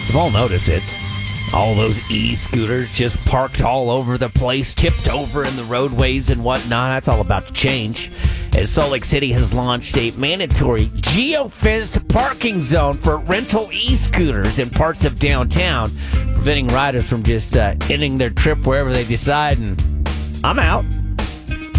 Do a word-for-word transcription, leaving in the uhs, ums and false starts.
We've all noticed it. All those e-scooters just parked all over the place, tipped over in the roadways and whatnot. That's all about to change, as Salt Lake City has launched a mandatory geo-fenced parking zone for rental e-scooters in parts of downtown, preventing riders from just uh, ending their trip wherever they decide. And I'm out.